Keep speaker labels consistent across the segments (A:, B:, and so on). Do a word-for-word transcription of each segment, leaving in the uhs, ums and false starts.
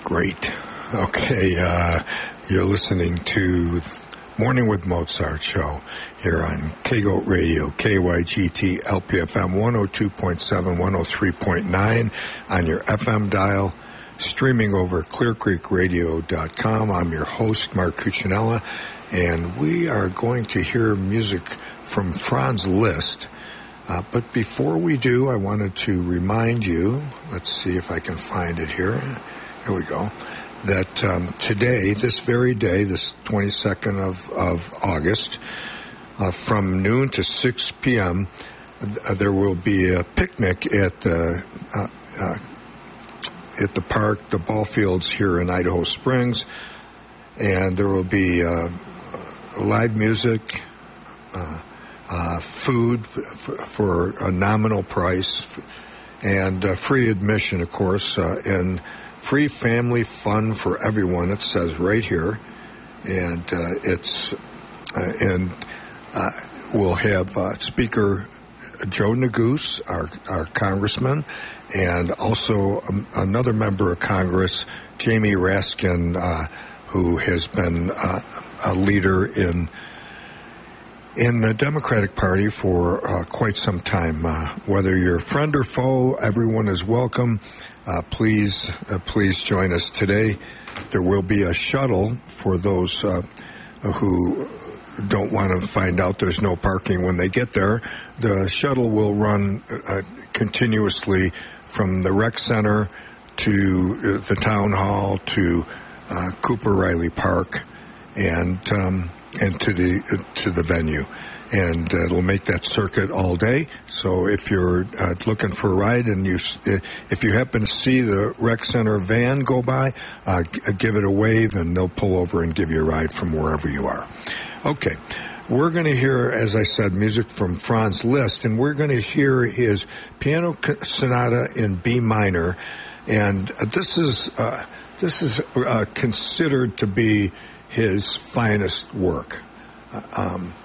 A: Great. Okay, uh, you're listening to Morning with Mozart show here on K-Goat Radio, K Y G T L P F M one oh two point seven, one oh three point nine on your F M dial, streaming over clear creek radio dot com. I'm your host, Mark Cuccinella, and we are going to hear music from Franz Liszt. Uh, but before we do, I wanted to remind you, let's see if I can find it here. Here we go. That um, today, this very day, this twenty-second of, of August, uh, from noon to six p.m., uh, there will be a picnic at the uh, uh, at the park, the ball fields here in Idaho Springs, and there will be uh, live music, uh, uh, food f- for a nominal price, and uh, free admission, of course, uh, and free family fun for everyone, it says right here. And uh, it's, uh, and uh, we'll have uh, Speaker Joe Neguse, our, our congressman, and also um, another member of Congress, Jamie Raskin, uh, who has been uh, a leader in in the Democratic Party for uh, quite some time. Uh, whether you're friend or foe, everyone is welcome. Uh, please, uh, please join us today. There will be a shuttle for those uh, who don't want to find out there's no parking when they get there. The shuttle will run uh, continuously from the rec center to uh, the town hall to uh, Cooper Riley Park and um, and to the uh, to the venue. And uh, it'll make that circuit all day. So if you're uh, looking for a ride and you, if you happen to see the rec center van go by, uh, g- give it a wave and they'll pull over and give you a ride from wherever you are. Okay. We're going to hear, as I said, music from Franz Liszt, and we're going to hear his piano sonata in B minor. And this is, uh, this is uh, considered to be his finest work. Uh, um,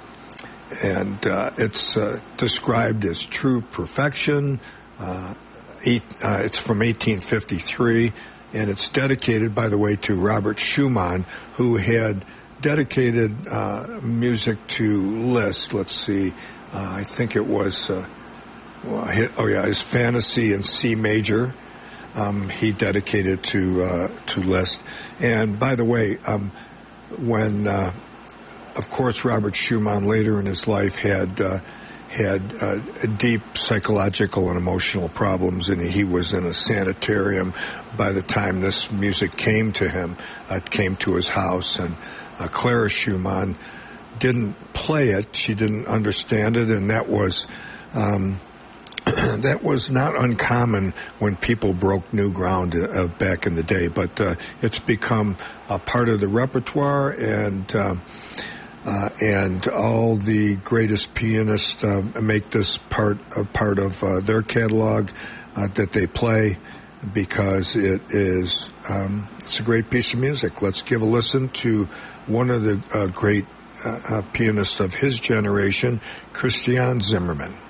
A: And uh, it's uh, described as true perfection. Uh, eight, uh, it's from eighteen fifty-three, and it's dedicated, by the way, to Robert Schumann, who had dedicated uh, music to Liszt. Let's see, uh, I think it was, uh, well, his, oh yeah, his Fantasy in C major. Um, he dedicated to uh, to Liszt. And by the way, um, when uh, Of course, Robert Schumann later in his life had uh, had uh, deep psychological and emotional problems, and he was in a sanitarium by the time this music came to him. Uh, it came to his house, and uh, Clara Schumann didn't play it; she didn't understand it, and that was um, that was not uncommon when people broke new ground uh, back in the day. But uh, it's become a part of the repertoire, and Uh, Uh, and all the greatest pianists uh, make this part a part of uh, their catalog uh, that they play, because it is um, it's a great piece of music. Let's give a listen to one of the uh, great uh, uh, pianists of his generation, Christian Zimmermann.